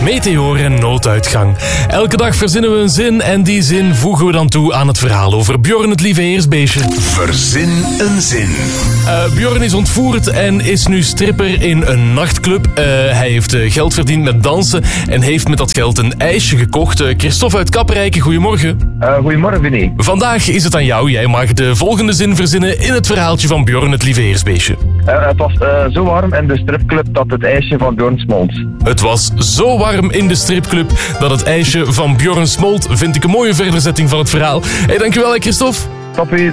meteor en nooduitgang. Elke dag verzinnen we een zin en die zin voegen we dan toe aan het verhaal over Bjorn, het lieve heersbeestje. Verzin een zin. Bjorn is ontvoerd en is nu stripper in een nachtclub. Hij heeft geld verdiend met dansen en heeft met dat geld een ijsje gekocht. Christophe uit Kapperijke, goedemorgen. Goedemorgen, Vinnie. Vandaag is het aan jou. Jij mag de volgende zin verzinnen in het verhaaltje van Bjorn, het lieve heersbeestje. Het was zo warm in de stripclub dat het ijsje van Bjorn smolt. Het was zo warm in de stripclub dat het ijsje van Bjorn smolt. Vind ik een mooie verderzetting van het verhaal. Hey, dankjewel, Christophe. Toppie.